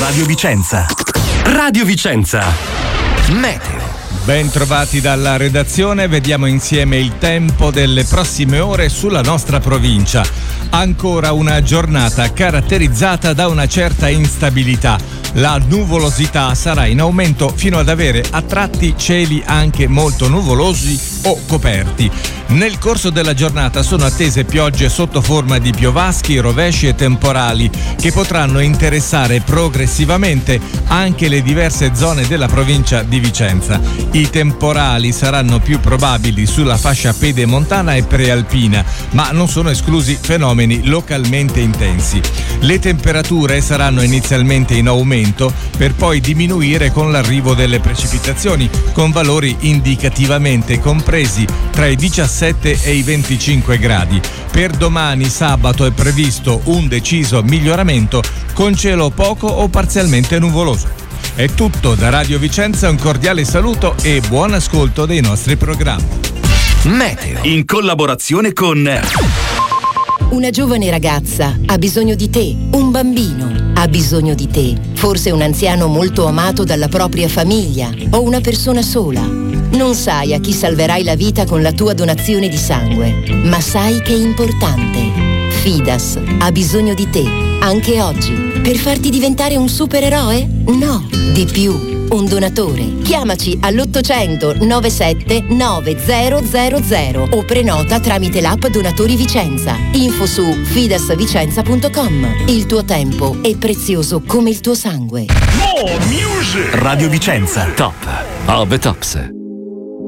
Radio Vicenza. Radio Vicenza. Meteo. Ben trovati dalla redazione, vediamo insieme il tempo delle prossime ore sulla nostra provincia. Ancora una giornata caratterizzata da una certa instabilità. La nuvolosità sarà in aumento fino ad avere a tratti cieli anche molto nuvolosi o coperti. Nel corso della giornata sono attese piogge sotto forma di piovaschi, rovesci e temporali che potranno interessare progressivamente anche le diverse zone della provincia di Vicenza. I temporali saranno più probabili sulla fascia pedemontana e prealpina, ma non sono esclusi fenomeni localmente intensi. Le temperature saranno inizialmente in aumento per poi diminuire con l'arrivo delle precipitazioni, con valori indicativamente compresi tra i 17 e i 25 gradi. Per domani sabato è previsto un deciso miglioramento con cielo poco o parzialmente nuvoloso. È tutto da Radio Vicenza, un cordiale saluto e buon ascolto dei nostri programmi. Meteo in collaborazione con Una giovane ragazza ha bisogno di te, un bambino ha bisogno di te, forse un anziano molto amato dalla propria famiglia o una persona sola. Non sai a chi salverai la vita con la tua donazione di sangue, ma sai che è importante. Fidas ha bisogno di te, anche oggi, per farti diventare un supereroe? No, di più. Un donatore. Chiamaci all'800 97 9000 o prenota tramite l'app Donatori Vicenza. Info su fidasvicenza.com. Il tuo tempo è prezioso come il tuo sangue. Radio Vicenza. Top of the tops.